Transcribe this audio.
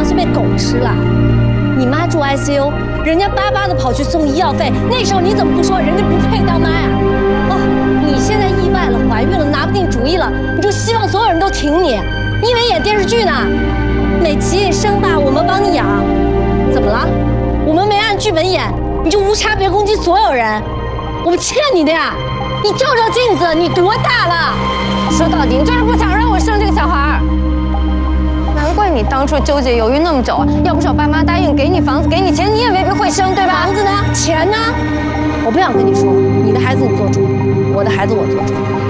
粮食被狗吃了。你妈住 ICU， 人家巴巴的跑去送医药费，那时候你怎么不说人家不配当妈呀？哦，你现在意外了，怀孕了，拿不定主意了，你就希望所有人都挺你，你以为演电视剧呢？美琪生爸我们帮你养，怎么了？我们没按剧本演，你就无差别攻击所有人，我们欠你的呀！你照照镜子，你多大了？说到底，你就是不想让我生这个小孩。难怪你当初纠结犹豫那么久啊！要不是我爸妈答应给你房子、给你钱，你也未必会生，对吧？房子呢？钱呢？我不想跟你说，你的孩子你做主，我的孩子我做主。